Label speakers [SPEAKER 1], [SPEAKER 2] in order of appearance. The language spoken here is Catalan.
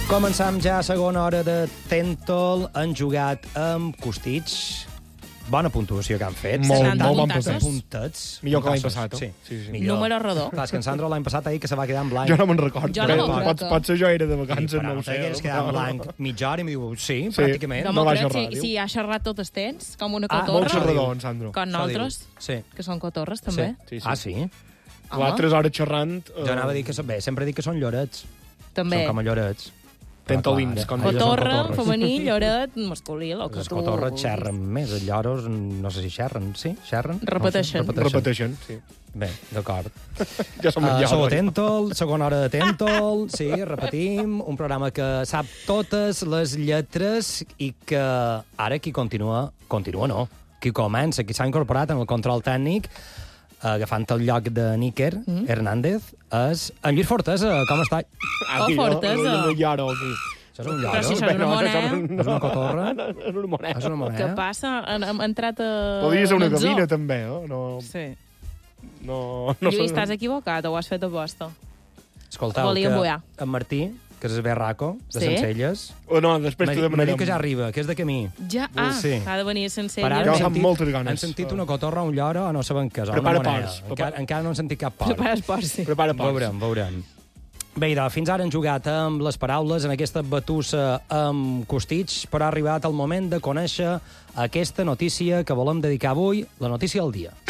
[SPEAKER 1] Començam ja a segona hora de Tentol. Han jugat amb Costitx. Bona puntuació que han fet.
[SPEAKER 2] Molt bon
[SPEAKER 3] puntets.
[SPEAKER 1] puntets.
[SPEAKER 2] Millor que l'any passat,
[SPEAKER 3] Sí.
[SPEAKER 1] Millor.
[SPEAKER 3] Número rodó.
[SPEAKER 1] Clar, és que en Sandro l'any passat ha dit que se va quedar en blanc.
[SPEAKER 2] Jo no me'n recordo.
[SPEAKER 3] Jo no me'n recordo.
[SPEAKER 2] Potser jo era de vacances,
[SPEAKER 1] però
[SPEAKER 2] no ho sé.
[SPEAKER 1] Es quedar en blanc mitja hora i em diu, sí,
[SPEAKER 2] Sí.
[SPEAKER 1] pràcticament.
[SPEAKER 3] No
[SPEAKER 2] No
[SPEAKER 3] m'ho
[SPEAKER 2] va
[SPEAKER 3] crec,
[SPEAKER 2] xerrar,
[SPEAKER 3] si,
[SPEAKER 2] diu.
[SPEAKER 3] si ha xerrat tot el temps, com una
[SPEAKER 1] Ah,
[SPEAKER 2] Molt
[SPEAKER 3] cotorra.
[SPEAKER 2] xerrador, en Sandro.
[SPEAKER 3] Com nosaltres,
[SPEAKER 1] Sí.
[SPEAKER 3] que són cotorres, també.
[SPEAKER 2] Sí.
[SPEAKER 1] Ah, sí?
[SPEAKER 2] Va 3 hores xerrant.
[SPEAKER 1] Jo anava a dir que són... Bé, sempre dic que són llorets.
[SPEAKER 3] També.
[SPEAKER 1] Són com a llorets.
[SPEAKER 2] Tentolins, com
[SPEAKER 1] Ells són
[SPEAKER 3] Cotorra,
[SPEAKER 1] cotorres.
[SPEAKER 3] femení, lloret, masculí, el que
[SPEAKER 1] Les
[SPEAKER 3] tu...
[SPEAKER 1] cotorres xerren més, els lloros no sé si xerren. Sí? Xerren?
[SPEAKER 3] Repeteixen.
[SPEAKER 1] No ho sé,
[SPEAKER 2] Repeteixen, sí.
[SPEAKER 1] Bé, d'acord.
[SPEAKER 2] Ja som en
[SPEAKER 1] Sou a
[SPEAKER 2] lloros.
[SPEAKER 1] Tentol, segona hora de Tentol, sí, repetim, un programa que sap totes les lletres i que ara qui continua no, qui comença, qui s'ha incorporat en el control tècnic, agafant el lloc de Níker Hernández, és en Lluís Fortesa. Com està?
[SPEAKER 2] Aquí,
[SPEAKER 3] Fortesa.
[SPEAKER 2] No lloro, aquí.
[SPEAKER 1] Això és un
[SPEAKER 3] Però si
[SPEAKER 1] lloro?
[SPEAKER 3] això és una moneda.
[SPEAKER 1] És una cotorra?
[SPEAKER 2] És una moneda.
[SPEAKER 1] És una
[SPEAKER 3] Què
[SPEAKER 1] moneda?
[SPEAKER 3] passa? Hem entrat a...
[SPEAKER 2] Podria ser una
[SPEAKER 3] en el zoo.
[SPEAKER 2] cabina, també, eh? No,
[SPEAKER 3] Sí.
[SPEAKER 2] no
[SPEAKER 3] Lluís,
[SPEAKER 2] sé.
[SPEAKER 3] estàs equivocat o ho has fet a posta?
[SPEAKER 1] Escolteu,
[SPEAKER 3] Volia
[SPEAKER 1] que
[SPEAKER 3] embuiar.
[SPEAKER 1] en Martí, que és el berraco de
[SPEAKER 3] Sí?
[SPEAKER 1] Sencelles,
[SPEAKER 2] O no, després t'ho
[SPEAKER 1] m'ha
[SPEAKER 2] demanarem.
[SPEAKER 1] dit que ja arriba, que és de camí.
[SPEAKER 3] Ja,
[SPEAKER 1] Sí.
[SPEAKER 3] ha de venir sense
[SPEAKER 1] Per ara
[SPEAKER 2] Jo
[SPEAKER 1] hem
[SPEAKER 2] amb
[SPEAKER 1] sentit,
[SPEAKER 2] moltes ganes.
[SPEAKER 1] hem sentit una cotorra, un lloro, o no sabem què és, o una
[SPEAKER 2] Prepara
[SPEAKER 1] moneda.
[SPEAKER 2] ports.
[SPEAKER 1] Encara no hem sentit cap port.
[SPEAKER 3] Prepara esports, sí.
[SPEAKER 2] Prepara pocs.
[SPEAKER 1] Veurem. Bé, idò, fins ara han jugat amb les paraules en aquesta batussa amb Costitx, però ha arribat el moment de conèixer aquesta notícia que volem dedicar avui, la notícia del dia.